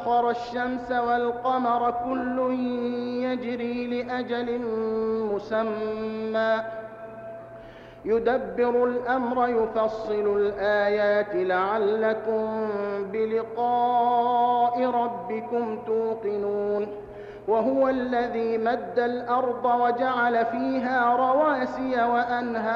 وسخر الشمس والقمر كل يجري لأجل مسمى يدبر الأمر يفصل الآيات لعلكم بلقاء ربكم توقنون وهو الذي مد الأرض وجعل فيها رواسي وأنهارا